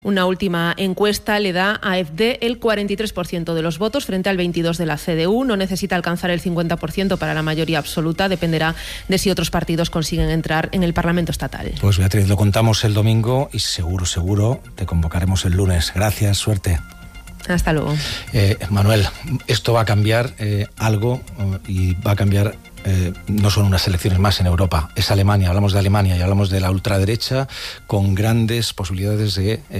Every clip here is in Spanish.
Una última encuesta le da a AfD el 43% de los votos frente al 22% de la CDU. No necesita alcanzar el 50% para la mayoría absoluta. Dependerá de si otros partidos consiguen entrar en el Parlamento estatal. Pues Beatriz, lo contamos el domingo y seguro te convocaremos el lunes. Gracias, suerte. Hasta luego. Manuel, esto va a cambiar algo y va a cambiar... no son unas elecciones más en Europa, es Alemania, hablamos de Alemania y hablamos de la ultraderecha con grandes posibilidades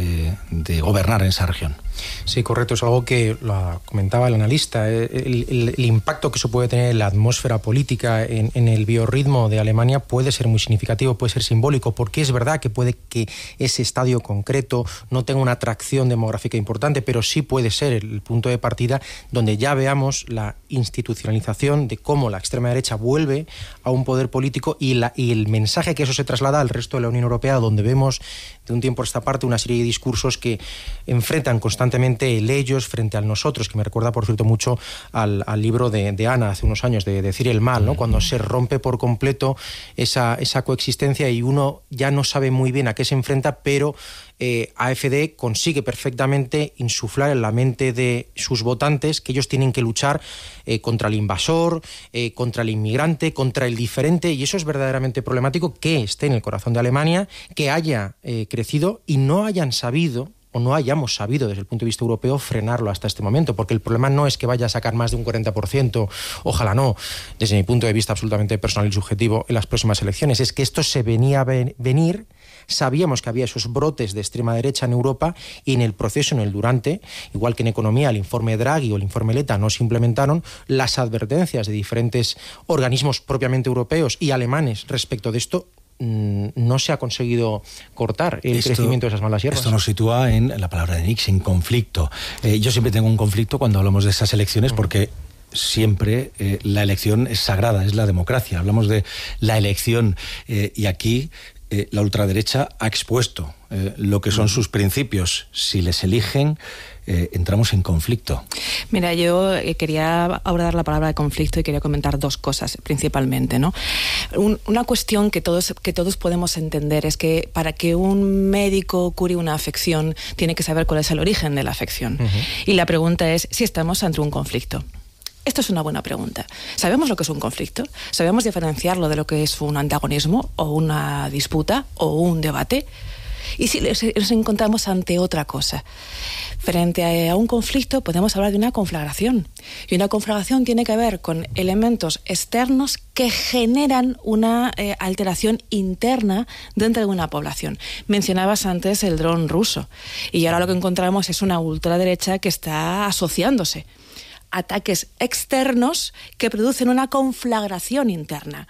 de gobernar en esa región. Sí, correcto, es algo que lo comentaba el analista, el impacto que eso puede tener en la atmósfera política, en el biorritmo de Alemania puede ser muy significativo, puede ser simbólico, porque es verdad que puede que ese estadio concreto no tenga una atracción demográfica importante, pero sí puede ser el punto de partida donde ya veamos la institucionalización de cómo la extrema derecha vuelve a un poder político y el mensaje que eso se traslada al resto de la Unión Europea, donde vemos de un tiempo a esta parte una serie de discursos que enfrentan constantemente el ellos frente al nosotros, que me recuerda, por cierto, mucho al libro de Ana hace unos años, de Decir el mal, ¿no? Cuando se rompe por completo esa coexistencia y uno ya no sabe muy bien a qué se enfrenta, pero AfD consigue perfectamente insuflar en la mente de sus votantes que ellos tienen que luchar contra el invasor, contra el inmigrante, contra el diferente, y eso es verdaderamente problemático, que esté en el corazón de Alemania, que haya crecido y no hayan sabido o no hayamos sabido desde el punto de vista europeo frenarlo hasta este momento, porque el problema no es que vaya a sacar más de un 40%, ojalá no, desde mi punto de vista absolutamente personal y subjetivo, en las próximas elecciones, es que esto se venía a venir. Sabíamos que había esos brotes de extrema derecha en Europa y en el proceso, en el durante, igual que en economía el informe Draghi o el informe Letta no se implementaron, las advertencias de diferentes organismos propiamente europeos y alemanes respecto de esto no se ha conseguido cortar el crecimiento de esas malas hierbas. Esto nos sitúa en la palabra de Nix, en conflicto. Yo siempre tengo un conflicto cuando hablamos de esas elecciones porque siempre la elección es sagrada, es la democracia. Hablamos de la elección y aquí la ultraderecha ha expuesto lo que son sus principios. Si les eligen, entramos en conflicto. Mira, yo quería abordar la palabra de conflicto y quería comentar dos cosas principalmente, ¿no? Una cuestión que todos podemos entender es que para que un médico cure una afección tiene que saber cuál es el origen de la afección. Uh-huh. Y la pregunta es si estamos ante un conflicto. Esto es una buena pregunta. ¿Sabemos lo que es un conflicto? ¿Sabemos diferenciarlo de lo que es un antagonismo o una disputa o un debate? Y si nos encontramos ante otra cosa. Frente a un conflicto podemos hablar de una conflagración. Y una conflagración tiene que ver con elementos externos que generan una alteración interna dentro de una población. Mencionabas antes el dron ruso. Y ahora lo que encontramos es una ultraderecha que está asociándose. Ataques externos que producen una conflagración interna.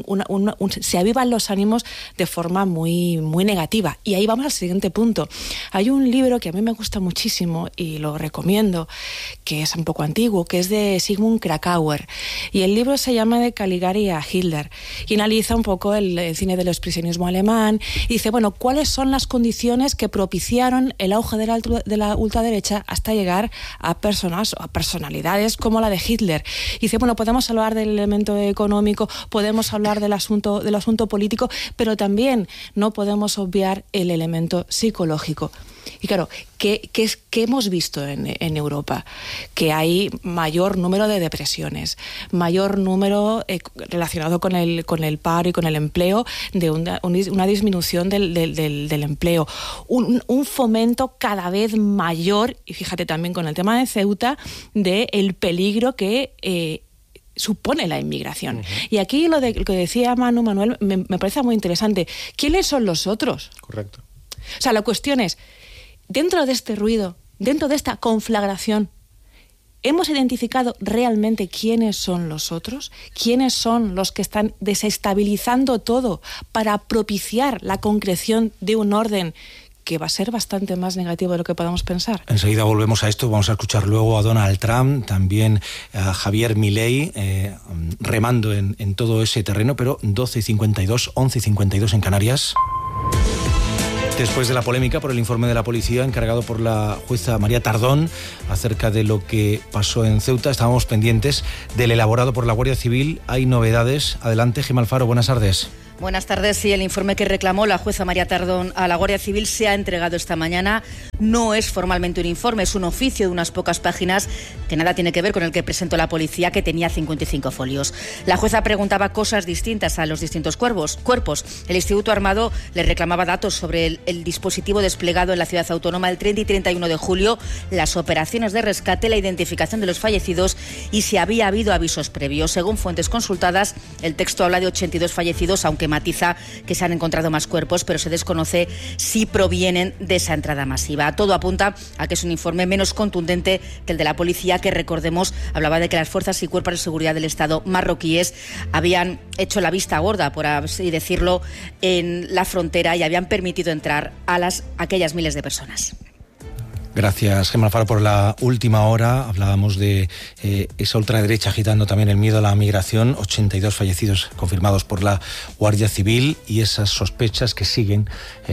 Se avivan los ánimos de forma muy, muy negativa. Y ahí vamos al siguiente punto. Hay un libro que a mí me gusta muchísimo y lo recomiendo, que es un poco antiguo, que es de Sigmund Krakauer. Y el libro se llama De Caligari a Hitler. Y analiza un poco el cine del expresionismo alemán. Y dice, bueno, ¿cuáles son las condiciones que propiciaron el auge de la ultraderecha hasta llegar a personas o a personalidades como la de Hitler? Y dice, bueno, podemos hablar del elemento económico, podemos hablar del asunto político, pero también no podemos obviar el elemento psicológico. Y claro, ¿qué hemos visto en Europa? Que hay mayor número de depresiones, mayor número relacionado con el paro y con el empleo, de una disminución del empleo, un fomento cada vez mayor, y fíjate también con el tema de Ceuta, del peligro que supone la inmigración. Uh-huh. Y aquí lo que decía Manuel me parece muy interesante. ¿Quiénes son los otros? Correcto. O sea, la cuestión es, dentro de este ruido, dentro de esta conflagración, ¿hemos identificado realmente quiénes son los otros? ¿Quiénes son los que están desestabilizando todo para propiciar la concreción de un orden que va a ser bastante más negativo de lo que podamos pensar? Enseguida volvemos a esto, vamos a escuchar luego a Donald Trump, también a Javier Milei, remando en todo ese terreno, pero 12:52, 11:52 en Canarias. Después de la polémica por el informe de la policía encargado por la jueza María Tardón acerca de lo que pasó en Ceuta, estábamos pendientes del elaborado por la Guardia Civil. Hay novedades. Adelante, Gemma Alfaro, buenas tardes. Buenas tardes. Sí, el informe que reclamó la jueza María Tardón a la Guardia Civil se ha entregado esta mañana. No es formalmente un informe, es un oficio de unas pocas páginas que nada tiene que ver con el que presentó la policía, que tenía 55 folios. La jueza preguntaba cosas distintas a los distintos cuerpos. El Instituto Armado le reclamaba datos sobre el dispositivo desplegado en la ciudad autónoma el 30 y 31 de julio, las operaciones de rescate, la identificación de los fallecidos y si había habido avisos previos. Según fuentes consultadas, el texto habla de 82 fallecidos, aunque matiza que se han encontrado más cuerpos, pero se desconoce si provienen de esa entrada masiva. Todo apunta a que es un informe menos contundente que el de la policía, que, recordemos, hablaba de que las fuerzas y cuerpos de seguridad del Estado marroquíes habían hecho la vista gorda, por así decirlo, en la frontera y habían permitido entrar a aquellas miles de personas. Gracias, Gemma Alfaro, por la última hora. Hablábamos de esa ultraderecha agitando también el miedo a la migración. 82 fallecidos confirmados por la Guardia Civil y esas sospechas que siguen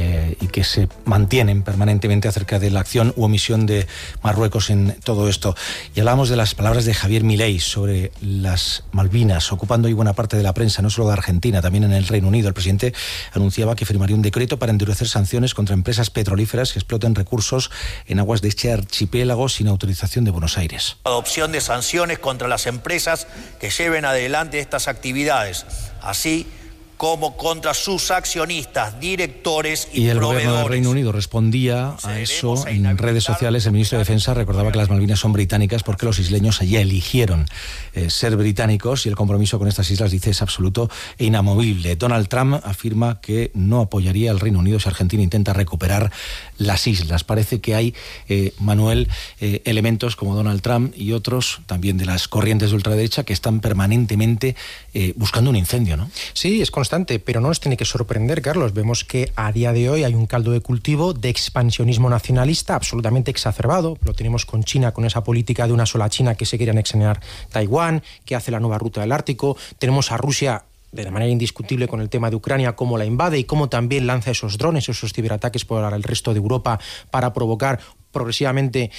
y que se mantienen permanentemente acerca de la acción u omisión de Marruecos en todo esto. Y hablábamos de las palabras de Javier Milei sobre las Malvinas, ocupando hoy buena parte de la prensa, no solo de Argentina, también en el Reino Unido. El presidente anunciaba que firmaría un decreto para endurecer sanciones contra empresas petrolíferas que exploten recursos en aguas de este archipiélago sin autorización de Buenos Aires. Adopción de sanciones contra las empresas que lleven adelante estas actividades, así como contra sus accionistas, directores y proveedores. El gobierno del Reino Unido respondía a eso en redes sociales. El ministro de Defensa recordaba que las Malvinas son británicas porque los isleños allí eligieron ser británicos y el compromiso con estas islas, dice, es absoluto e inamovible. Donald Trump afirma que no apoyaría al Reino Unido si Argentina intenta recuperar las islas. Parece que hay, Manuel, elementos como Donald Trump y otros también de las corrientes de ultraderecha que están permanentemente buscando un incendio, ¿no? Sí, es constante, pero no nos tiene que sorprender, Carlos. Vemos que a día de hoy hay un caldo de cultivo de expansionismo nacionalista absolutamente exacerbado. Lo tenemos con China, con esa política de una sola China que se quiere anexionar Taiwán, que hace la nueva ruta del Ártico. Tenemos a Rusia de manera indiscutible con el tema de Ucrania, cómo la invade y cómo también lanza esos drones, esos ciberataques por el resto de Europa para provocar progresivamente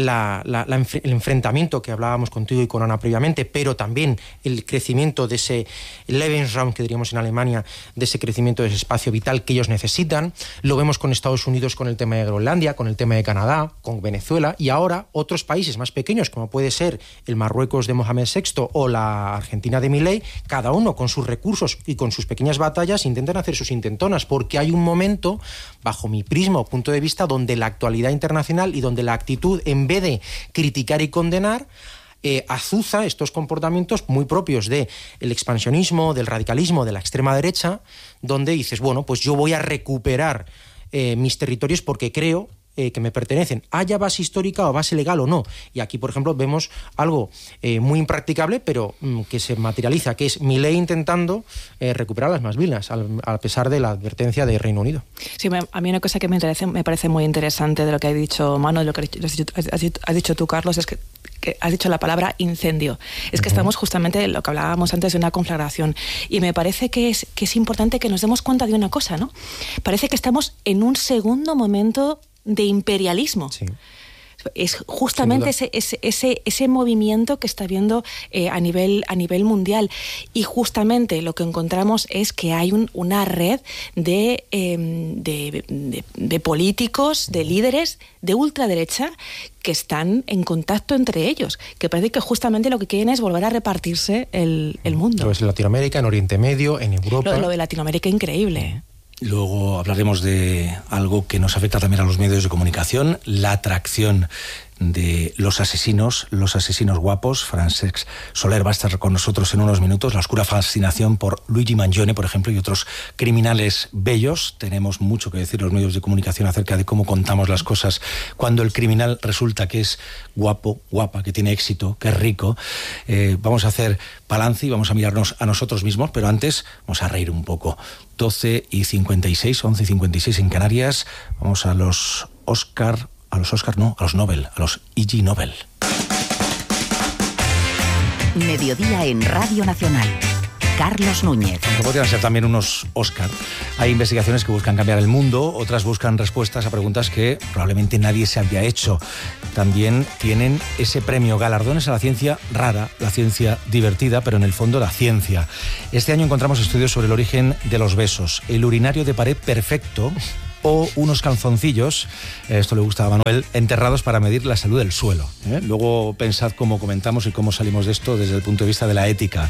el enfrentamiento que hablábamos contigo y con Ana previamente, pero también el crecimiento de ese Lebensraum, que diríamos en Alemania, de ese crecimiento de ese espacio vital que ellos necesitan. Lo vemos con Estados Unidos con el tema de Groenlandia, con el tema de Canadá, con Venezuela y ahora otros países más pequeños, como puede ser el Marruecos de Mohamed VI o la Argentina de Milei, cada uno con sus recursos y con sus pequeñas batallas intentan hacer sus intentonas, porque hay un momento, bajo mi prisma o punto de vista, donde la actualidad internacional y donde la actitud, en vez de criticar y condenar, azuza estos comportamientos muy propios del expansionismo, del radicalismo, de la extrema derecha, donde dices, bueno, pues yo voy a recuperar mis territorios porque creo que me pertenecen, haya base histórica o base legal o no. Y aquí, por ejemplo, vemos algo muy impracticable, pero que se materializa, que es Milei intentando recuperar las Malvinas, a pesar de la advertencia del Reino Unido. Sí, a mí una cosa que me parece muy interesante de lo que ha dicho Manu, de lo que has dicho tú, Carlos, es que has dicho la palabra incendio. Es que estamos justamente en lo que hablábamos antes de una conflagración. Y me parece que es importante que nos demos cuenta de una cosa, ¿no? Parece que estamos en un segundo momento de imperialismo. Sí. Es justamente ese movimiento que está habiendo a nivel mundial, y justamente lo que encontramos es que hay una red de políticos, de líderes de ultraderecha que están en contacto entre ellos, que parece que justamente lo que quieren es volver a repartirse el mundo. Lo es en Latinoamérica, en Oriente Medio, en Europa. Lo de Latinoamérica, increíble. Luego hablaremos de algo que nos afecta también a los medios de comunicación, la atracción de los asesinos guapos. Francesc Soler va a estar con nosotros en unos minutos. La oscura fascinación por Luigi Mangione, por ejemplo, y otros criminales bellos. Tenemos mucho que decir los medios de comunicación acerca de cómo contamos las cosas cuando el criminal resulta que es guapo, guapa, que tiene éxito, que es rico. Vamos a hacer balance y vamos a mirarnos a nosotros mismos, pero antes vamos a reír un poco. 12:56, 11:56 en Canarias. Vamos a los Oscar... A los Nobel, a los Ig Nobel. Mediodía en Radio Nacional. Carlos Núñez. Aunque podrían ser también unos Oscar. Hay investigaciones que buscan cambiar el mundo, otras buscan respuestas a preguntas que probablemente nadie se había hecho. También tienen ese premio, galardones a la ciencia rara, la ciencia divertida, pero en el fondo la ciencia. Este año encontramos estudios sobre el origen de los besos, el urinario de pared perfecto o unos calzoncillos, esto le gusta a Manuel, enterrados para medir la salud del suelo. Luego pensad cómo comentamos y cómo salimos de esto desde el punto de vista de la ética.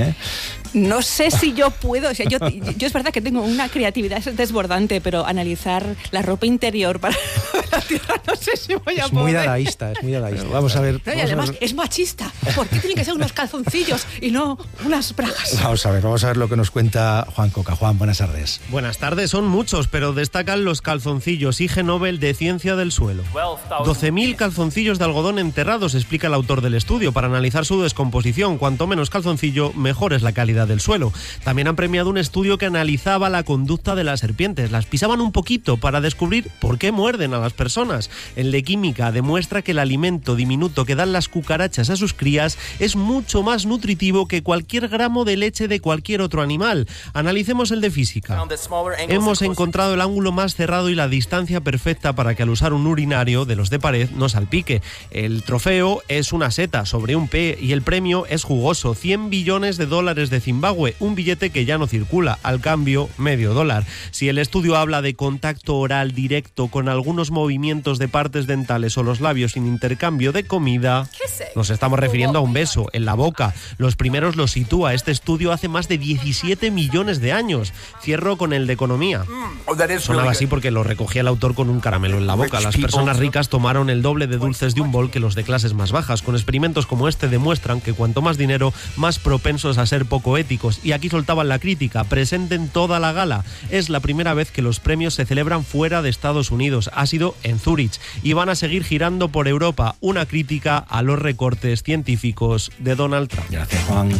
No sé si yo puedo, o sea, yo es verdad que tengo una creatividad desbordante, pero analizar la ropa interior para la tierra no sé si voy a poder. Es muy dadaísta. Vamos a ver. Y además es machista. ¿Por qué tienen que ser unos calzoncillos y no unas bragas? Vamos a ver lo que nos cuenta Juan Coca. Juan, buenas tardes. Buenas tardes, son muchos, pero destacan los calzoncillos Ig Nobel de Ciencia del Suelo. 12.000 calzoncillos de algodón enterrados, explica el autor del estudio, para analizar su descomposición. Cuanto menos calzoncillo, mejor es la calidad del suelo. También han premiado un estudio que analizaba la conducta de las serpientes. Las pisaban un poquito para descubrir por qué muerden a las personas. El de química demuestra que el alimento diminuto que dan las cucarachas a sus crías es mucho más nutritivo que cualquier gramo de leche de cualquier otro animal. Analicemos el de física. Hemos encontrado el ángulo más cerrado y la distancia perfecta para que al usar un urinario de los de pared no salpique. El trofeo es una seta sobre un P y el premio es jugoso, $100 billones de Zimbabue, un billete que ya no circula, al cambio $0.50. Si el estudio habla de contacto oral directo con algunos movimientos de partes dentales o los labios sin intercambio de comida, nos estamos refiriendo a un beso en la boca. Los primeros los sitúa este estudio hace más de 17 millones de años. Cierro con el de economía. Sonaba así porque lo recogía el autor con un caramelo en la boca. Las personas ricas tomaron el doble de dulces de un bol que los de clases más bajas. Con experimentos como este demuestran que cuanto más dinero, más propensos a ser poco éticos. Y aquí soltaban la crítica, presenten toda la gala. Es la primera vez que los premios se celebran fuera de Estados Unidos. Ha sido en Zúrich y van a seguir girando por Europa. Una crítica a los recortes científicos de Donald Trump. Gracias, Juan.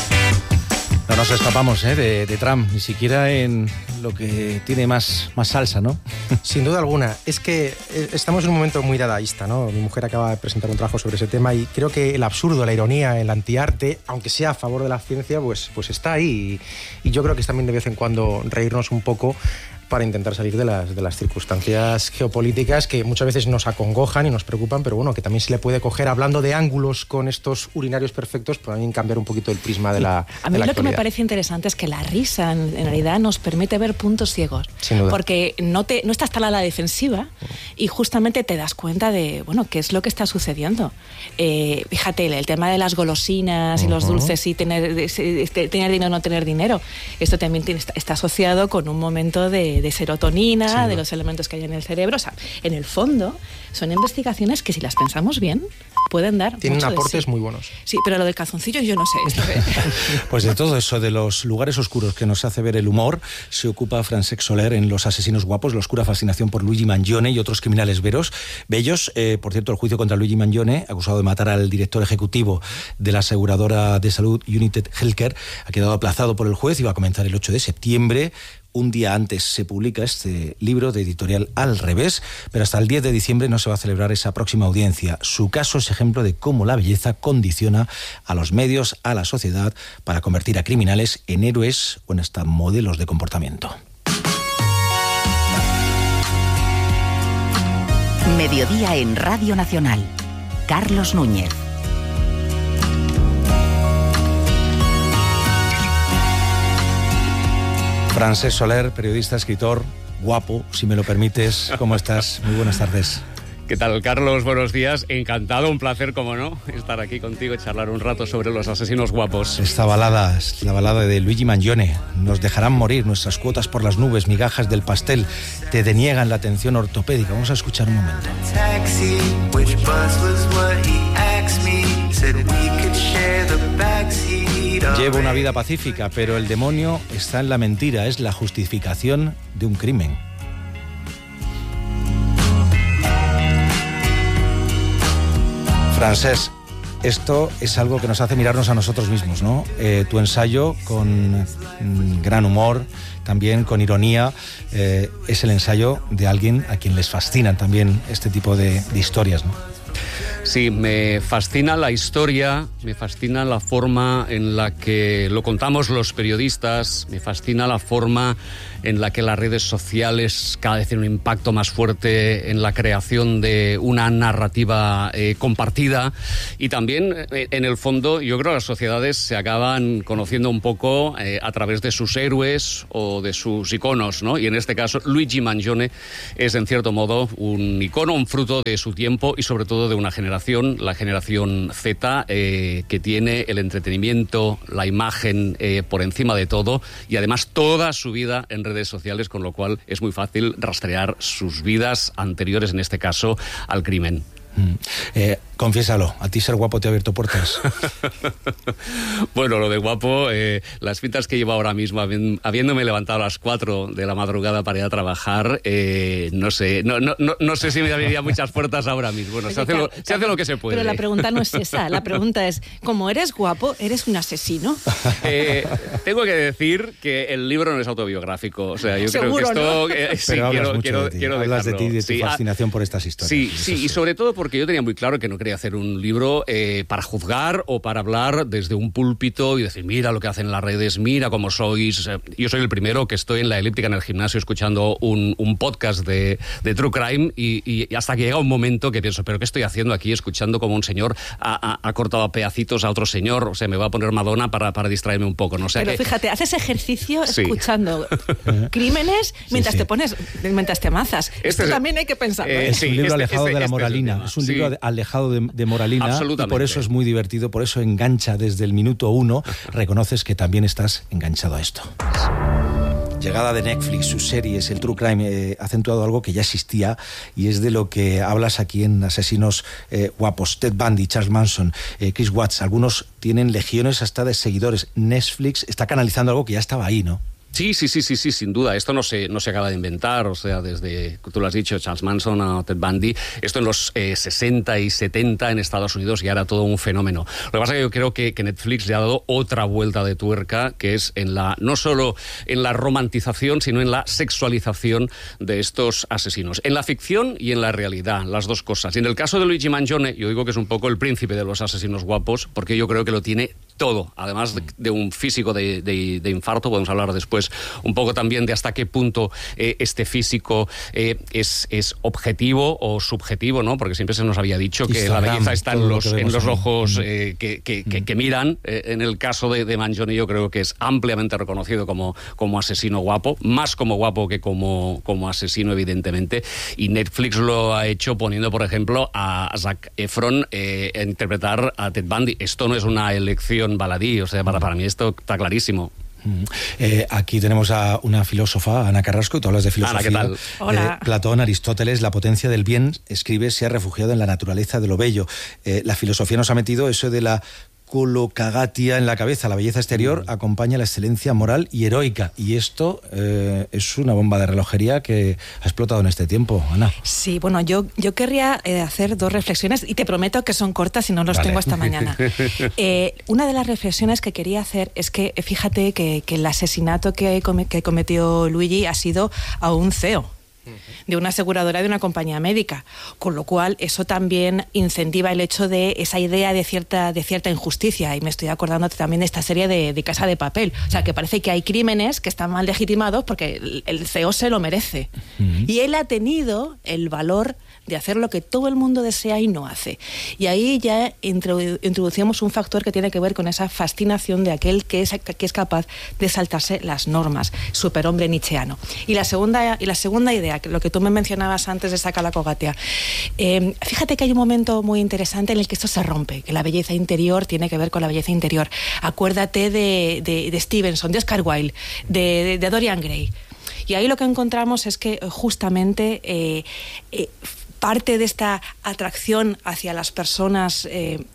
No nos escapamos de Trump, ni siquiera en lo que tiene más salsa, ¿no? Sin duda alguna. Es que estamos en un momento muy dadaísta, ¿no? Mi mujer acaba de presentar un trabajo sobre ese tema y creo que el absurdo, la ironía, el antiarte, aunque sea a favor de la ciencia, pues está ahí. Y yo creo que es también de vez en cuando reírnos un poco para intentar salir de las circunstancias geopolíticas que muchas veces nos acongojan y nos preocupan, pero bueno, que también se le puede coger, hablando de ángulos con estos urinarios perfectos, para también cambiar un poquito el prisma de la A mí lo que me parece interesante es que la risa en realidad nos permite ver puntos ciegos. Sin duda. Porque no estás tan a la defensiva y justamente te das cuenta de, bueno, qué es lo que está sucediendo. Fíjate, el tema de las golosinas y los dulces y tener dinero o no tener dinero, esto también está asociado con un momento de serotonina, sí, de los elementos que hay en el cerebro. O sea, en el fondo, son investigaciones que si las pensamos bien, pueden dar Tienen mucho aportes de sí. muy buenos. Sí, pero lo del calzoncillo yo no sé. Pues de todo eso, de los lugares oscuros que nos hace ver el humor, se ocupa Francesc Soler en Los asesinos guapos, la oscura fascinación por Luigi Mangione y otros criminales bellos. Por cierto, el juicio contra Luigi Mangione, acusado de matar al director ejecutivo de la aseguradora de salud United Healthcare, ha quedado aplazado por el juez y va a comenzar el 8 de septiembre. Un día antes se publica este libro de editorial Al Revés, pero hasta el 10 de diciembre no se va a celebrar esa próxima audiencia. Su caso es ejemplo de cómo la belleza condiciona a los medios, a la sociedad, para convertir a criminales en héroes o en hasta modelos de comportamiento. Mediodía en Radio Nacional. Carlos Núñez. Francesc Soler, periodista, escritor, guapo, si me lo permites. ¿Cómo estás? Muy buenas tardes. ¿Qué tal, Carlos? Buenos días. Encantado, un placer, como no, estar aquí contigo y charlar un rato sobre Los asesinos guapos. Esta balada es la balada de Luigi Mangione. Nos dejarán morir nuestras cuotas por las nubes, migajas del pastel. Te deniegan la atención ortopédica. Vamos a escuchar un momento. Llevo una vida pacífica, pero el demonio está en la mentira. Es la justificación de un crimen. Francesc, esto es algo que nos hace mirarnos a nosotros mismos, ¿no? Tu ensayo, con gran humor, también con ironía, es el ensayo de alguien a quien les fascinan también este tipo de historias, ¿no? Sí, me fascina la historia, me fascina la forma en la que lo contamos los periodistas, me fascina la forma en la que las redes sociales cada vez tienen un impacto más fuerte en la creación de una narrativa compartida, y también, en el fondo, yo creo que las sociedades se acaban conociendo un poco a través de sus héroes o de sus iconos, ¿no? Y en este caso, Luigi Mangione es, en cierto modo, un icono, un fruto de su tiempo y sobre todo de una generación, la generación Z, que tiene el entretenimiento, la imagen por encima de todo, y además toda su vida en redes sociales, con lo cual es muy fácil rastrear sus vidas anteriores, en este caso, al crimen. Confiésalo, ¿a ti ser guapo te ha abierto puertas? Bueno, lo de guapo, las pintas que llevo ahora mismo, habiéndome levantado a las 4 de la madrugada para ir a trabajar, no sé si me abriría muchas puertas ahora mismo. Bueno, se hace lo que se puede. Pero la pregunta no es esa, la pregunta es, como eres guapo, ¿eres un asesino? Tengo que decir que el libro no es autobiográfico, o sea, yo Seguro, creo que esto... Pero hablas quiero hablas dejarlo. de ti y de tu fascinación por estas historias. Sí, y sobre todo porque yo tenía muy claro que no quería hacer un libro para juzgar o para hablar desde un púlpito y decir, mira lo que hacen las redes, mira cómo sois. Yo soy el primero que estoy en la elíptica en el gimnasio escuchando un podcast de True Crime y hasta que llega un momento que pienso, ¿pero qué estoy haciendo aquí escuchando como un señor ha cortado a pedacitos a otro señor? O sea, me va a poner Madonna para distraerme un poco, ¿no? O sea, pero fíjate, haces ejercicio escuchando crímenes mientras te amazas. Esto también hay que pensarlo. Es un libro alejado de la moralina. Es un libro alejado de moralina, y por eso es muy divertido, por eso engancha desde el minuto 1. Reconoces que también estás enganchado a esto. Llegada de Netflix, sus series, el True Crime, ha acentuado algo que ya existía, y es de lo que hablas aquí en Asesinos Guapos. Ted Bundy, Charles Manson, Chris Watts, algunos tienen legiones hasta de seguidores. Netflix está canalizando algo que ya estaba ahí, ¿no? Sí, sin duda. Esto no se acaba de inventar, o sea, desde, tú lo has dicho, Charles Manson a Ted Bundy, esto en los 60 y 70 en Estados Unidos ya era todo un fenómeno. Lo que pasa es que yo creo que Netflix le ha dado otra vuelta de tuerca, que es no solo en la romantización, sino en la sexualización de estos asesinos. En la ficción y en la realidad, las dos cosas. Y en el caso de Luigi Mangione, yo digo que es un poco el príncipe de los asesinos guapos, porque yo creo que lo tiene todo, además de un físico de infarto. Podemos hablar después un poco también de hasta qué punto este físico es objetivo o subjetivo, ¿no? Porque siempre se nos había dicho que Instagram, la belleza está en los ojos que miran. En el caso de Mangione, yo creo que es ampliamente reconocido como asesino guapo, más como guapo que como asesino, evidentemente, y Netflix lo ha hecho poniendo, por ejemplo, a Zac Efron a interpretar a Ted Bundy. Esto no es una elección baladí, o sea, para mí esto está clarísimo. Aquí tenemos a una filósofa, Ana Carrasco, y tú hablas de filosofía. Ana, ¿qué tal? Hola. Platón, Aristóteles, la potencia del bien, escribe, se ha refugiado en la naturaleza de lo bello. La filosofía nos ha metido eso de la colocagatia en la cabeza. La belleza exterior acompaña la excelencia moral y heroica, y esto es una bomba de relojería que ha explotado en este tiempo. Ana. Sí, bueno, yo querría hacer dos reflexiones, y te prometo que son cortas y no los tengo hasta mañana. Una de las reflexiones que quería hacer es que fíjate que el asesinato que cometió Luigi ha sido a un CEO de una aseguradora, de una compañía médica, con lo cual eso también incentiva el hecho de esa idea de cierta injusticia, y me estoy acordando también de esta serie de Casa de Papel. O sea, que parece que hay crímenes que están mal legitimados porque el CEO se lo merece, y él ha tenido el valor de hacer lo que todo el mundo desea y no hace. Y ahí ya introducimos un factor que tiene que ver con esa fascinación de aquel que es capaz de saltarse las normas, superhombre nietzscheano. Y la segunda idea, lo que tú me mencionabas antes de esa colocagatia, fíjate que hay un momento muy interesante en el que esto se rompe, que la belleza interior tiene que ver con la belleza interior. Acuérdate de Stevenson, de Oscar Wilde, de Dorian Gray. Y ahí lo que encontramos es que justamente parte de esta atracción hacia las personas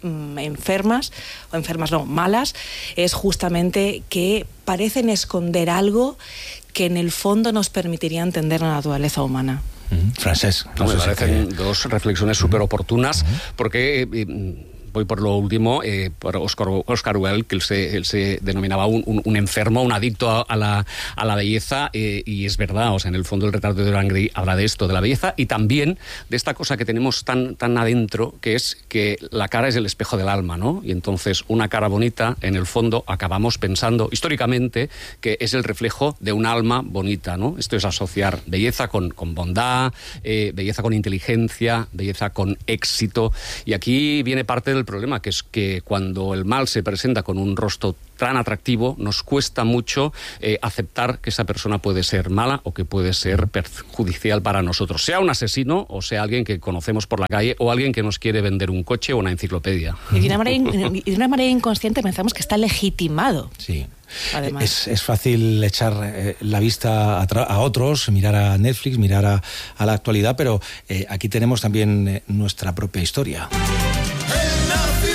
malas, es justamente que parecen esconder algo que en el fondo nos permitiría entender la naturaleza humana. Francesc. Me parecen dos reflexiones súper oportunas, porque voy por lo último, por Oscar Wilde, que él se denominaba un enfermo, un adicto a la belleza, y es verdad, o sea, en el fondo el retrato de Dorian Gray habla de esto, de la belleza, y también de esta cosa que tenemos tan adentro, que es que la cara es el espejo del alma, ¿no? Y entonces una cara bonita, en el fondo, acabamos pensando históricamente que es el reflejo de un alma bonita, ¿no? Esto es asociar belleza con bondad, belleza con inteligencia, belleza con éxito, y aquí viene parte del problema, que es que cuando el mal se presenta con un rostro tan atractivo, nos cuesta mucho aceptar que esa persona puede ser mala o que puede ser perjudicial para nosotros, sea un asesino o sea alguien que conocemos por la calle o alguien que nos quiere vender un coche o una enciclopedia. Y de una manera inconsciente pensamos que está legitimado. Sí. Es fácil echar la vista a otros, mirar a Netflix, mirar a la actualidad, pero aquí tenemos también nuestra propia historia. Él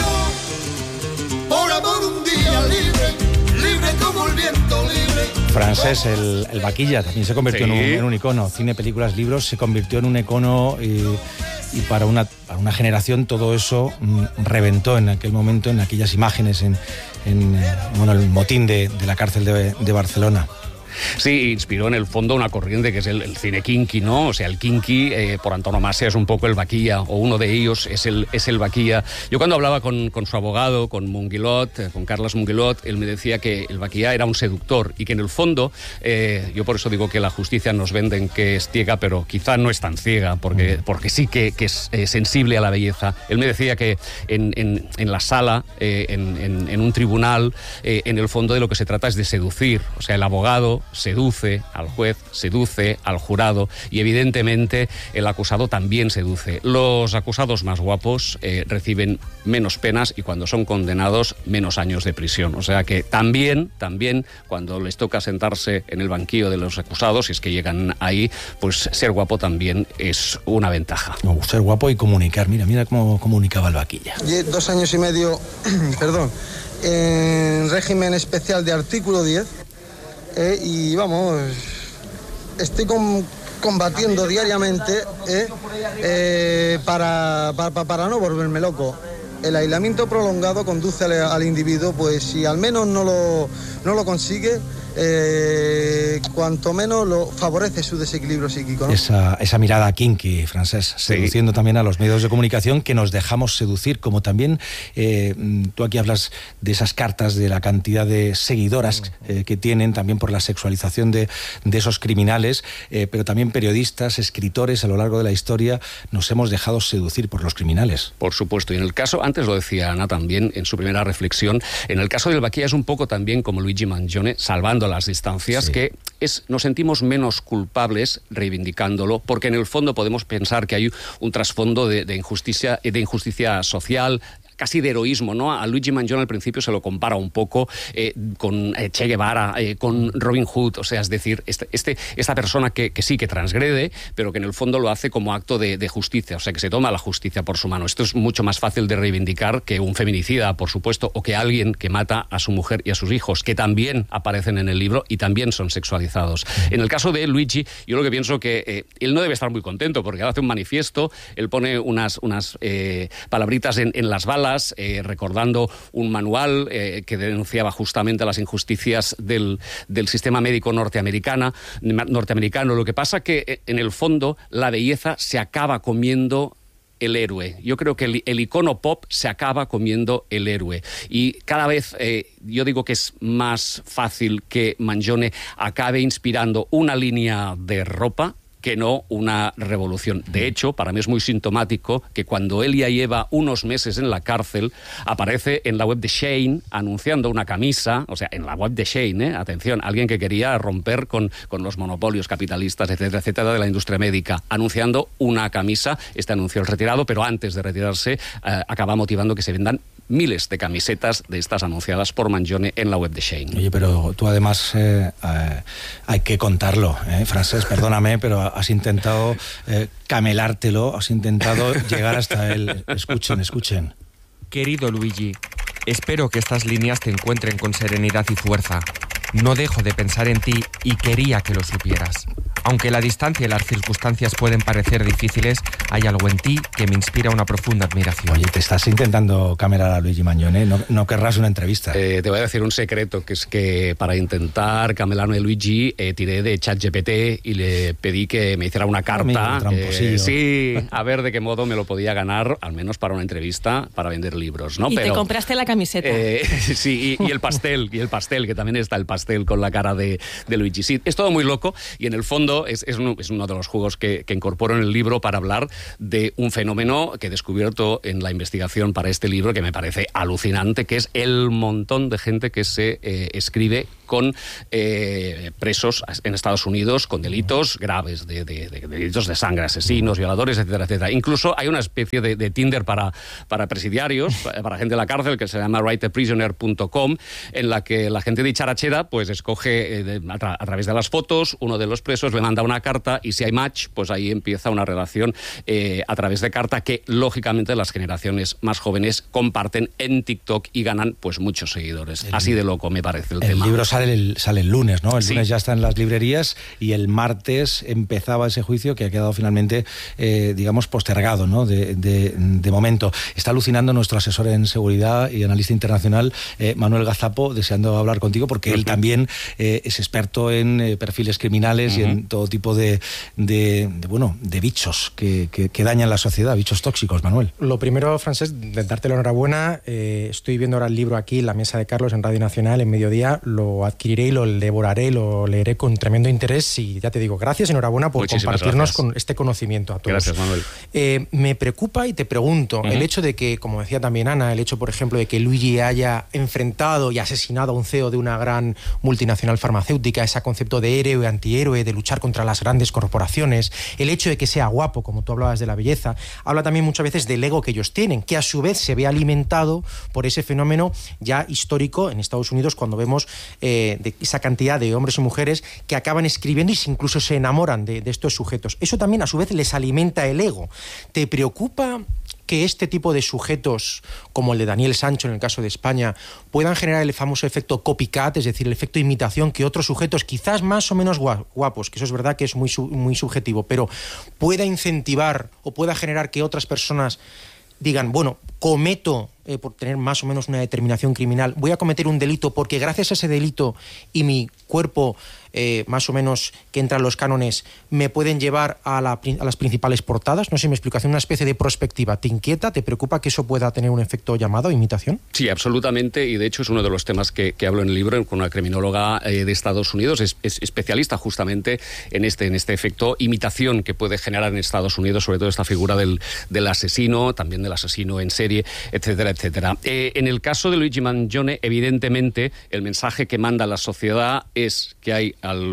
nació por amor un día libre como el viento libre. Francés, el vaquilla, también se convirtió en un icono. Cine, películas, libros, se convirtió en un icono y para una generación todo eso reventó en aquel momento, en aquellas imágenes, en el motín de la cárcel de Barcelona. Sí, inspiró en el fondo una corriente que es el cine kinky, ¿no? O sea, el kinky, por antonomasia, es un poco el vaquilla, o uno de ellos es el vaquilla. Yo cuando hablaba con su abogado, con Munguilot, con Carles Munguilot, él me decía que el vaquilla era un seductor y que en el fondo, yo por eso digo que la justicia nos venden que es ciega, pero quizá no es tan ciega, porque sí que es sensible a la belleza. Él me decía que en la sala, en un tribunal, en el fondo de lo que se trata es de seducir. O sea, el abogado seduce al juez, seduce al jurado y evidentemente el acusado también seduce. Los acusados más guapos reciben menos penas y cuando son condenados menos años de prisión. O sea que también cuando les toca sentarse en el banquillo de los acusados, si es que llegan ahí, pues ser guapo también es una ventaja. Ser guapo y comunicar. Mira cómo comunicaba el vaquilla. 2 años y medio, en régimen especial de artículo 10. Y vamos, estoy combatiendo diariamente para no volverme loco. El aislamiento prolongado conduce al individuo, pues si al menos no lo consigue, cuanto menos lo favorece su desequilibrio psíquico, ¿no? Esa mirada kinky, Francés, seduciendo también a los medios de comunicación, que nos dejamos seducir, como también tú aquí hablas de esas cartas, de la cantidad de seguidoras que tienen, también por la sexualización de esos criminales, pero también periodistas, escritores, a lo largo de la historia nos hemos dejado seducir por los criminales. Por supuesto, y en el caso, antes lo decía Ana también en su primera reflexión, en el caso del vaquilla es un poco también como Luigi Mangione, salvando las distancias, que nos sentimos menos culpables reivindicándolo, porque en el fondo podemos pensar que hay un trasfondo de injusticia social, casi de heroísmo, ¿no? A Luigi Mangione al principio se lo compara un poco con Che Guevara, con Robin Hood, o sea, es decir, esta persona que sí que transgrede, pero que en el fondo lo hace como acto de justicia, o sea, que se toma la justicia por su mano. Esto es mucho más fácil de reivindicar que un feminicida, por supuesto, o que alguien que mata a su mujer y a sus hijos, que también aparecen en el libro y también son sexualizados. En el caso de Luigi, yo lo que pienso que él no debe estar muy contento, porque él hace un manifiesto, él pone unas palabritas en las balas, recordando un manual que denunciaba justamente las injusticias del sistema médico norteamericano. Lo que pasa que en el fondo la belleza se acaba comiendo el héroe. Yo creo que el icono pop se acaba comiendo el héroe. Y cada vez yo digo que es más fácil que Mangione acabe inspirando una línea de ropa que no una revolución. De hecho, para mí es muy sintomático que cuando él ya lleva unos meses en la cárcel, aparece en la web de Shein anunciando una camisa, o sea, en la web de Shein, atención, alguien que quería romper con los monopolios capitalistas, etcétera, etcétera, de la industria médica, anunciando una camisa. Este anuncio es retirado, pero antes de retirarse acaba motivando que se vendan miles de camisetas de estas anunciadas por Mangione en la web de Shein. Oye, pero tú además hay que contarlo, Francés, perdóname, pero has intentado camelártelo, has intentado llegar hasta él. Escuchen. Querido Luigi, espero que estas líneas te encuentren con serenidad y fuerza. No dejo de pensar en ti y quería que lo supieras. Aunque la distancia y las circunstancias pueden parecer difíciles, hay algo en ti que me inspira una profunda admiración. Oye, te estás intentando camerar a Luigi Mangione, no querrás una entrevista. Te voy a decir un secreto, que es que para intentar camelarme a Luigi, tiré de ChatGPT y le pedí que me hiciera una carta. Sí, a ver de qué modo me lo podía ganar, al menos para una entrevista, para vender libros, ¿no? Y te compraste la camiseta. Sí, y el pastel, que también está el pastel con la cara de Luigi. Sí, es todo muy loco y en el fondo es uno de los juegos que incorporo en el libro para hablar de un fenómeno que he descubierto en la investigación para este libro que me parece alucinante, que es el montón de gente que se escribe con presos en Estados Unidos con delitos graves, de delitos de sangre, asesinos, violadores, etcétera, etcétera. Incluso hay una especie de Tinder para presidiarios, para gente de la cárcel, que se llama writeaprisoner.com, en la que la gente de dicharachera pues escoge a través de las fotos, uno de los presos le manda una carta y si hay match, pues ahí empieza una relación a través de carta que lógicamente las generaciones más jóvenes comparten en TikTok y ganan pues muchos seguidores. Así de loco me parece el tema. El libro sale el lunes, ¿no? El lunes ya está en las librerías y el martes empezaba ese juicio que ha quedado finalmente, digamos, postergado, ¿no? De momento. Está alucinando nuestro asesor en seguridad y analista internacional, Manuel Gazapo, deseando hablar contigo porque él también es experto en perfiles criminales y en todo tipo de bichos que dañan la sociedad, bichos tóxicos, Manuel. Lo primero, Francesc, de darte la enhorabuena. Estoy viendo ahora el libro aquí, La Mesa de Carlos, en Radio Nacional, en mediodía. Lo adquiriré y lo devoraré, lo leeré con tremendo interés y ya te digo, gracias, enhorabuena por compartirnos con este conocimiento a todos. Gracias, Manuel. Me preocupa y te pregunto, el hecho de que, como decía también Ana, el hecho, por ejemplo, de que Luigi haya enfrentado y asesinado a un CEO de una gran multinacional farmacéutica, ese concepto de héroe, antihéroe, de luchar contra las grandes corporaciones, el hecho de que sea guapo, como tú hablabas de la belleza, habla también muchas veces del ego que ellos tienen, que a su vez se ve alimentado por ese fenómeno ya histórico en Estados Unidos, cuando vemos de esa cantidad de hombres y mujeres que acaban escribiendo y incluso se enamoran de estos sujetos. Eso también a su vez les alimenta el ego. ¿Te preocupa que este tipo de sujetos, como el de Daniel Sancho en el caso de España, puedan generar el famoso efecto copycat, es decir, el efecto imitación, que otros sujetos, quizás más o menos guapos, que eso es verdad que es muy subjetivo, pero pueda incentivar o pueda generar que otras personas digan, bueno, cometo, por tener más o menos una determinación criminal, voy a cometer un delito porque gracias a ese delito y mi cuerpo más o menos que entra en los cánones me pueden llevar a las principales portadas? No sé si me explico, hacer una especie de prospectiva. ¿Te inquieta? ¿Te preocupa que eso pueda tener un efecto llamado imitación? Sí, absolutamente, y de hecho es uno de los temas que hablo en el libro con una criminóloga de Estados Unidos, es especialista justamente en este efecto imitación que puede generar en Estados Unidos, sobre todo esta figura del asesino, también del asesino en serie, etcétera, etcétera. En el caso de Luigi Mangione, evidentemente, el mensaje que manda la sociedad es que hay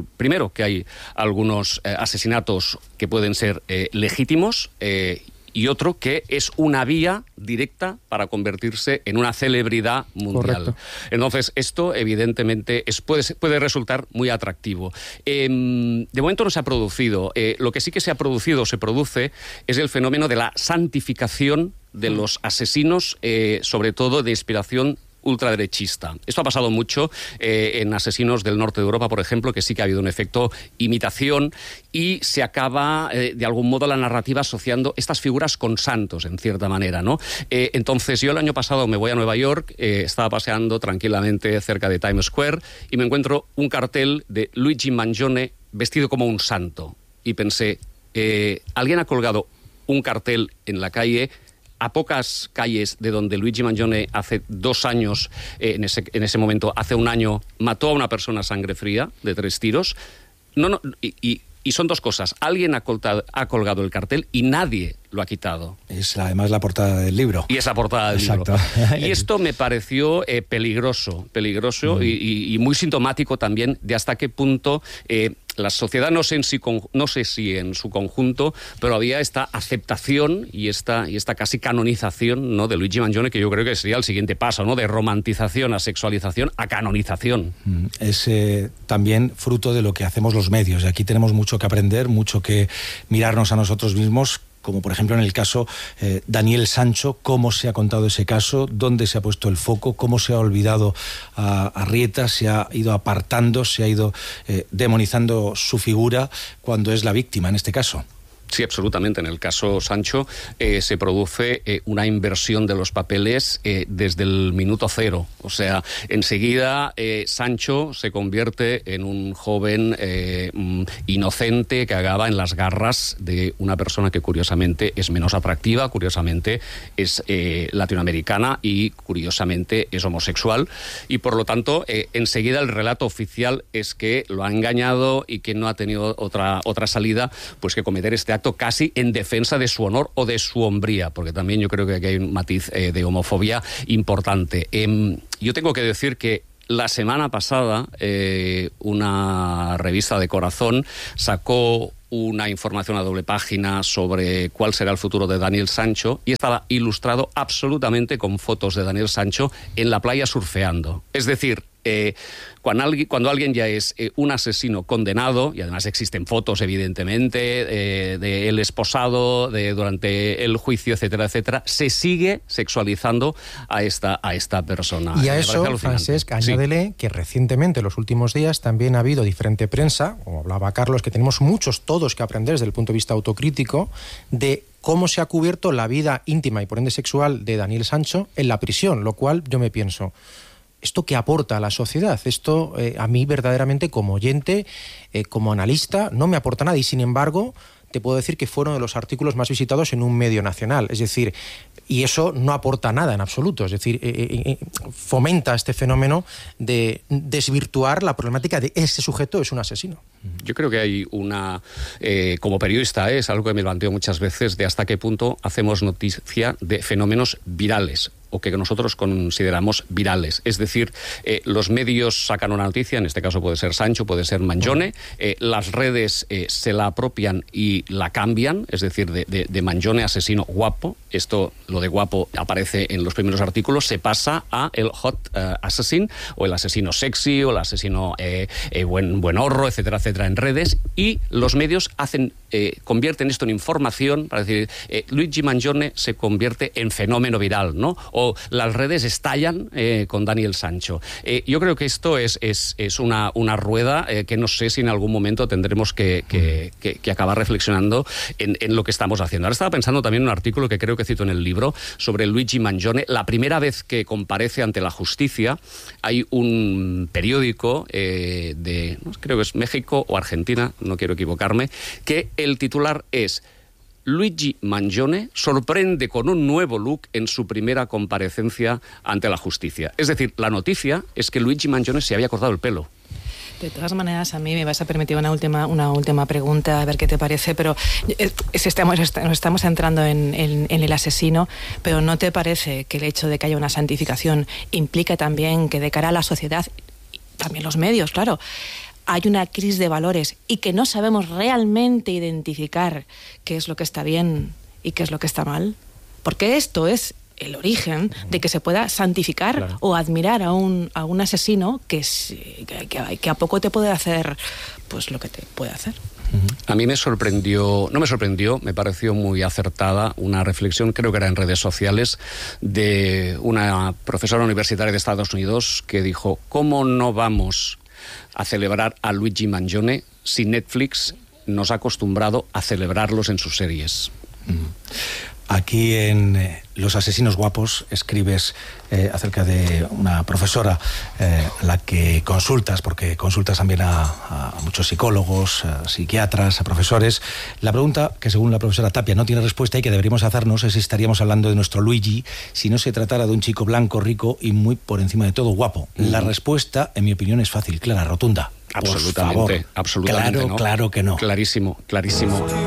algunos asesinatos que pueden ser legítimos y otro que es una vía directa para convertirse en una celebridad mundial. Correcto. Entonces, esto evidentemente puede resultar muy atractivo. De momento no se ha producido. Lo que sí que se produce es el fenómeno de la santificación de los asesinos, sobre todo de inspiración ultraderechista. Esto ha pasado mucho en asesinos del norte de Europa, por ejemplo, que sí que ha habido un efecto imitación y se acaba, de algún modo, la narrativa asociando estas figuras con santos, en cierta manera, ¿no? Entonces, yo el año pasado me voy a Nueva York, estaba paseando tranquilamente cerca de Times Square y me encuentro un cartel de Luigi Mangione vestido como un santo. Y pensé, alguien ha colgado un cartel en la calle a pocas calles de donde Luigi Mangione hace 2 años, en ese momento, hace un año, mató a una persona a sangre fría de 3 tiros. Y son 2 cosas. Alguien ha colgado el cartel y nadie lo ha quitado. Es además la portada del libro. Y es la portada del libro. Y esto me pareció peligroso y muy sintomático también de hasta qué punto la sociedad, no sé si en su conjunto, pero había esta aceptación y esta casi canonización, ¿no?, de Luigi Mangione, que yo creo que sería el siguiente paso, ¿no?, de romantización a sexualización a canonización. Es también fruto de lo que hacemos los medios. Y aquí tenemos mucho que aprender, mucho que mirarnos a nosotros mismos, como por ejemplo en el caso Daniel Sancho, cómo se ha contado ese caso, dónde se ha puesto el foco, cómo se ha olvidado a Arrieta, se ha ido apartando, se ha ido demonizando su figura cuando es la víctima en este caso. Sí, absolutamente. En el caso Sancho se produce una inversión de los papeles desde el minuto cero. O sea, enseguida Sancho se convierte en un joven inocente que acaba en las garras de una persona que curiosamente es menos atractiva, curiosamente es latinoamericana y curiosamente es homosexual. Y por lo tanto, enseguida el relato oficial es que lo ha engañado y que no ha tenido otra salida pues que cometer este acto casi en defensa de su honor o de su hombría, porque también yo creo que aquí hay un matiz de homofobia importante. Yo tengo que decir que la semana pasada una revista de Corazón sacó una información a doble página sobre cuál será el futuro de Daniel Sancho y estaba ilustrado absolutamente con fotos de Daniel Sancho en la playa surfeando. Es decir, cuando alguien ya es un asesino condenado, y además existen fotos evidentemente de él esposado durante el juicio, etcétera, etcétera, se sigue sexualizando a esta persona. Y a eso, Francesc, añádele que recientemente, en los últimos días, también ha habido diferente prensa, como hablaba Carlos, que tenemos muchos todos que aprender desde el punto de vista autocrítico, de cómo se ha cubierto la vida íntima y por ende sexual de Daniel Sancho en la prisión, lo cual yo me pienso, ¿esto qué aporta a la sociedad? Esto a mí verdaderamente como oyente, como analista, no me aporta nada y sin embargo te puedo decir que fue uno de los artículos más visitados en un medio nacional. Es decir, y eso no aporta nada en absoluto. Es decir, fomenta este fenómeno de desvirtuar la problemática de ese sujeto es un asesino. Yo creo que hay una... como periodista, es algo que me planteo muchas veces, de hasta qué punto hacemos noticia de fenómenos virales o que nosotros consideramos virales. Es decir, los medios sacan una noticia, en este caso puede ser Sancho, puede ser Mangione, las redes se la apropian y la cambian, es decir, de Mangione asesino guapo, lo de guapo aparece en los primeros artículos, se pasa a el hot assassin, o el asesino sexy, o el asesino buen horro, etcétera, etcétera, en redes, y los medios convierten esto en información, para decir, Luigi Mangione se convierte en fenómeno viral, ¿no? O las redes estallan con Daniel Sancho. Yo creo que esto es una rueda que no sé si en algún momento tendremos que acabar reflexionando en lo que estamos haciendo. Ahora estaba pensando también en un artículo que creo que cito en el libro sobre Luigi Mangione. La primera vez que comparece ante la justicia, hay un periódico creo que es México o Argentina, no quiero equivocarme, que el titular es: Luigi Mangione sorprende con un nuevo look en su primera comparecencia ante la justicia. Es decir, la noticia es que Luigi Mangione se había cortado el pelo. De todas maneras, a mí me vas a permitir una última pregunta, a ver qué te parece, pero estamos entrando en el asesino, pero ¿no te parece que el hecho de que haya una santificación implica también que de cara a la sociedad, también los medios, claro, hay una crisis de valores y que no sabemos realmente identificar qué es lo que está bien y qué es lo que está mal? Porque esto es el origen de que se pueda santificar, claro, o admirar a un asesino que a poco te puede hacer pues lo que te puede hacer. A mí me pareció muy acertada una reflexión, creo que era en redes sociales, de una profesora universitaria de Estados Unidos que dijo: ¿cómo no vamos a celebrar a Luigi Mangione si Netflix nos ha acostumbrado a celebrarlos en sus series? Aquí en Los asesinos guapos escribes acerca de una profesora a la que consultas, porque consultas también a muchos psicólogos, a psiquiatras, a profesores. La pregunta que según la profesora Tapia no tiene respuesta y que deberíamos hacernos es si estaríamos hablando de nuestro Luigi si no se tratara de un chico blanco, rico y muy por encima de todo guapo. La respuesta, en mi opinión, es fácil, clara, rotunda. Absolutamente, absolutamente. Claro, ¿no? Claro que no. Clarísimo, clarísimo.